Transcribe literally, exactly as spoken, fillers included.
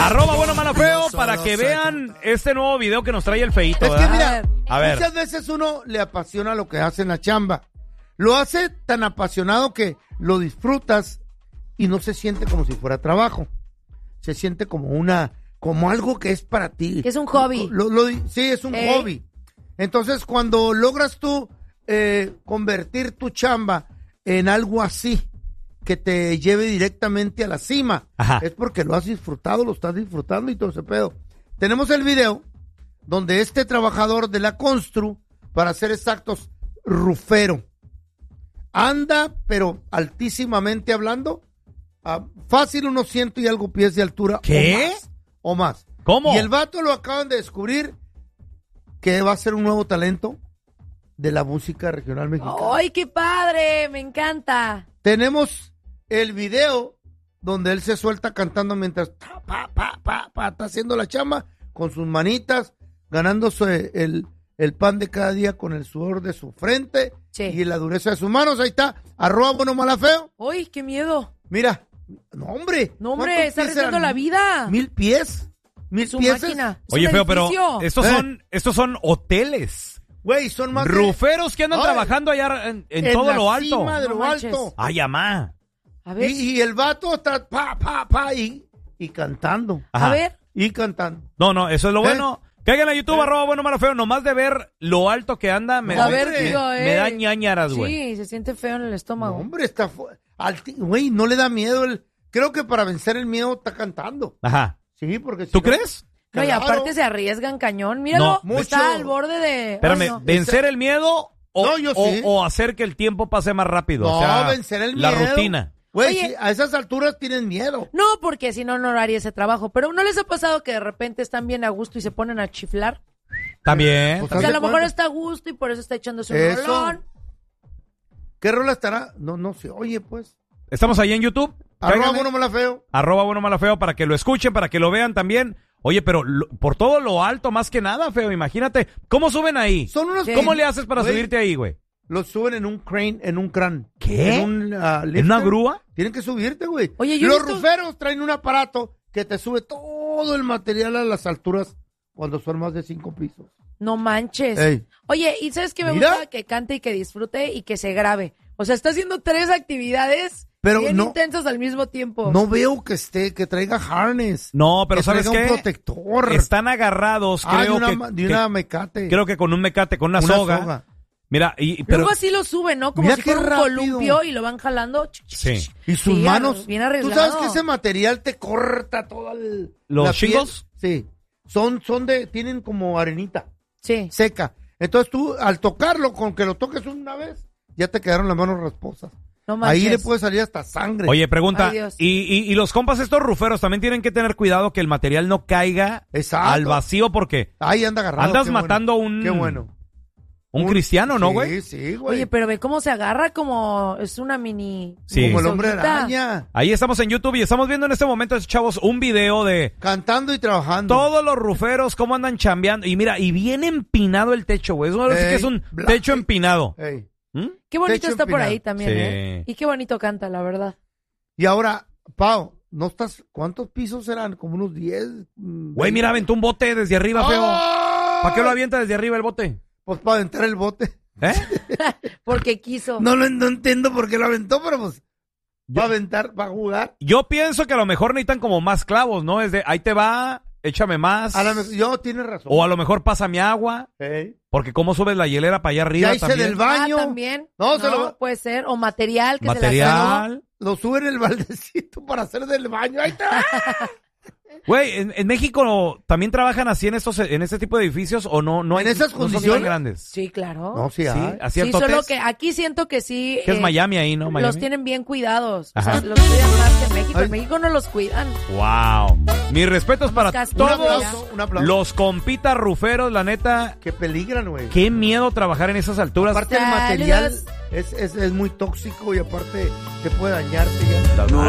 Arroba bueno, mala, feo, para que vean este nuevo video que nos trae el feíto. Es que mira, a ver. muchas veces uno le apasiona lo que hace en la chamba. Lo hace tan apasionado que lo disfrutas y no se siente como si fuera trabajo. Se siente como una, como algo que es para ti. Que es un hobby. Lo, lo, sí, es un ¿Eh? hobby. Entonces, cuando logras tú eh, convertir tu chamba en algo así, que te lleve directamente a la cima, Ajá. es porque lo has disfrutado, lo estás disfrutando y todo ese pedo. Tenemos el video donde este trabajador de la Constru, para ser exactos, rufero, anda, pero altísimamente hablando, a fácil unos ciento y algo pies de altura. ¿Qué? O más. O más. ¿Cómo? Y el vato lo acaban de descubrir que va a ser un nuevo talento de la música regional mexicana. ¡Ay, qué padre! Me encanta. Tenemos el video donde él se suelta cantando mientras pa, pa, pa, pa, pa, está haciendo la chamba con sus manitas, ganándose el, el pan de cada día con el sudor de su frente Sí. y la dureza de sus manos. Ahí está, arroba bueno, mala, feo. ¡Ay, qué miedo! Mira, no hombre. No, hombre, ¿cuántos está pies arriesgando eran? la vida. ¿Mil pies? ¿Mil Su pies? máquina. Es Oye, un feo, pero edificio. estos Eh. son, estos son hoteles. Güey, son más de- Ruferos que andan Ay. trabajando allá en, en en todo la lo alto. cima de lo No manches. alto. Ay, amá. A ver, Y, y el vato está pa, pa, pa, y, y cantando. Ajá. a ver. Y cantando. No, no, eso es lo ¿Eh? bueno. Caigan a YouTube, ¿Eh? arroba bueno, malo, feo. Nomás de ver lo alto que anda, me, No, me- A ver, hombre. tío, me, eh. me da ñañaras, güey. Sí, se siente feo en el No, estómago. hombre, está... fu- alti- Güey, no le da miedo. El... Creo que para vencer el miedo está cantando. Ajá. Sí, porque si ¿Tú no- crees? No, y Claro. aparte se arriesgan cañón. Míralo, No, está mucho. al borde de... Espérame, Ay, no. ¿vencer el miedo o, No, yo o- sí. o hacer que el tiempo pase más rápido? No, o sea, vencer el la miedo. rutina. Güey, Oye. sí, a esas alturas tienen miedo. No, porque si no, no haría ese trabajo. Pero ¿no les ha pasado que de repente están bien a gusto y se ponen a chiflar? También. Pues, O sea, a ¿Haz lo de mejor cuenta? está a gusto y por eso está echándose un Eso. rolón. ¿Qué rola estará? No, no se oye, pues. Estamos ahí en YouTube. Arroba Cáiganle. bueno, mala, feo. Arroba bueno, malo, feo, para que lo escuchen, para que lo vean también. Oye, pero lo- por todo lo alto, más que nada, feo, imagínate. ¿Cómo suben ahí? Son unos... ¿Cómo le haces para Güey, subirte ahí, güey? Los suben en un crane, en un crán. ¿Qué? En un ah, ¿En lifter. una grúa? Tienen que subirte, güey. Oye, yo he Los visto- ruferos traen un aparato que te sube todo el material a las alturas cuando son más de cinco pisos. No manches. Ey. Oye, ¿y sabes qué me Mira. gusta? Que cante y que disfrute y que se grabe. O sea, está haciendo tres actividades Pero bien no- intensas al mismo tiempo. No veo que esté, que traiga harness. No, pero que ¿sabes traiga qué? un protector. Están agarrados, Ah, de creo una, que, ma- de que- una mecate. creo que con un mecate, con una, Una soga. soga. Mira, y, pero Luego así lo suben, ¿no? Como Mira si qué fuera un rápido. columpio y lo van jalando. Sí. Y sus Sí, manos. bien Tú arriesgado. sabes que ese material te corta todo el. ¿Los la piel? chingos? Sí. Son, son de, tienen como arenita Sí. seca. Entonces tú, al tocarlo, con que lo toques una vez, ya te quedaron las manos rasposas. No manches. Ahí le puede salir hasta sangre. Oye, pregunta, Ay, Dios. y, y, y los compas estos ruferos también tienen que tener cuidado que el material no caiga Exacto. al vacío porque Ahí anda agarrado. andas qué matando bueno. un- Qué bueno. un cristiano, ¿no, güey? Sí, sí, güey. Oye, pero ve cómo se agarra como... Es una mini... Sí. Como el hombre soguita. araña. Ahí estamos en YouTube y estamos viendo en este momento, chavos, un video de Cantando y trabajando. todos los ruferos, cómo andan chambeando. Y mira, y bien empinado el techo, güey. Eso sí Ey, que es un blanco. techo empinado. Ey. ¿Mm? Qué bonito Techo está por empinado. ahí también, Sí. ¿eh? Y qué bonito canta, la verdad. Y ahora, Pau, ¿no estás? ¿Cuántos pisos serán? Como unos diez. Güey, mira, aventó un bote desde arriba, feo. ¿Para qué lo avienta desde arriba el bote? Pues para aventar el bote. ¿Eh? Porque quiso. No, lo, no entiendo por qué lo aventó, pero pues. Yo- Va a aventar, va a jugar. Yo pienso que a lo mejor necesitan como más clavos, ¿no? Es de, ahí te va, échame más. A lo mejor, yo tiene razón. O a lo mejor pásame agua. Ey. Porque cómo subes la hielera para allá arriba Ya hice también. del baño. Ah, también. No, se lo- puede ser. O material que se Material. Lo sube en el baldecito para hacer del baño. Ahí está. Güey, en, en México también trabajan así en estos, en este tipo de edificios o no, no hay, ¿En esas no son condiciones? tan grandes. Sí, claro. No, sí, Sí, hay. así Sí, el solo totes. que aquí siento que sí. Que es eh, Miami ahí, ¿no? Miami. Los tienen bien cuidados. O sea, Ajá. los cuidan más que en México. Ay. En México no los cuidan. Wow. Mis respetos para castigo. Un todos aplauso, un aplauso. los compitas ruferos, la neta. Que peligran, güey. Qué miedo trabajar en esas alturas. Aparte el Saludos. material es, es, es muy tóxico y aparte te puede dañarte ya. No.